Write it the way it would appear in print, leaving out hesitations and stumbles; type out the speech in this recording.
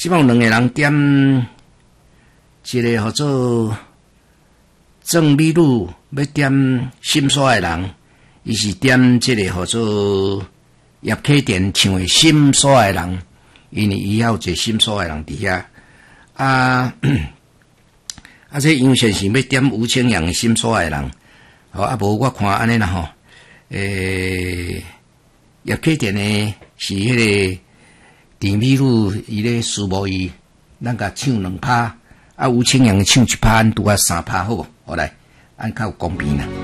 即帮两个人点一个叫做郑美女，要点心沙的人，伊是点即个叫做叶启田唱的心沙的人，因为伊还有一个心沙的人伫遐这杨先生要点吴清阳的心沙的人，无我看安尼啦吼，叶启田呢是迄个郑美女伊咧思慕伊，咱甲唱2拍，吴清阳唱1拍，拄啊3拍好无？好来，按较有公平啦。